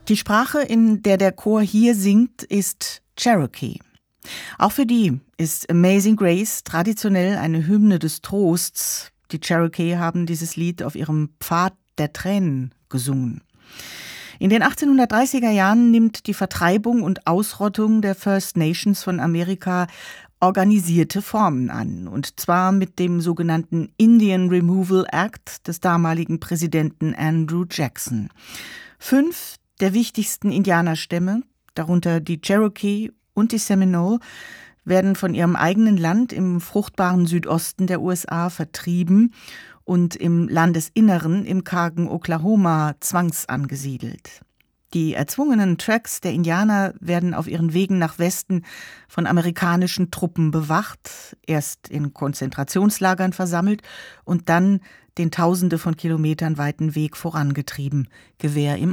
Die Sprache, in der der Chor hier singt, ist Cherokee. Auch für die ist Amazing Grace traditionell eine Hymne des Trosts. Die Cherokee haben dieses Lied auf ihrem Pfad der Tränen gesungen. In den 1830er Jahren nimmt die Vertreibung und Ausrottung der First Nations von Amerika organisierte Formen an, und zwar mit dem sogenannten Indian Removal Act des damaligen Präsidenten Andrew Jackson. 5 der wichtigsten Indianerstämme, darunter die Cherokee und die Seminole, werden von ihrem eigenen Land im fruchtbaren Südosten der USA vertrieben und im Landesinneren im kargen Oklahoma zwangsangesiedelt. Die erzwungenen Tracks der Indianer werden auf ihren Wegen nach Westen von amerikanischen Truppen bewacht, erst in Konzentrationslagern versammelt und dann den Tausende von Kilometern weiten Weg vorangetrieben, Gewehr im